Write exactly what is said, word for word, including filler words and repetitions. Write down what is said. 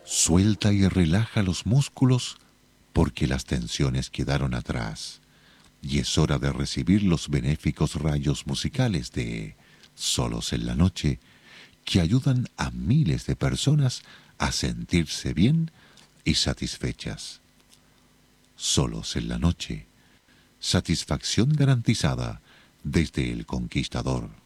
Suelta y relaja los músculos porque las tensiones quedaron atrás y es hora de recibir los benéficos rayos musicales de Solos en la Noche que ayudan a miles de personas a sentirse bien y satisfechas. Solos en la Noche. Satisfacción garantizada desde El Conquistador.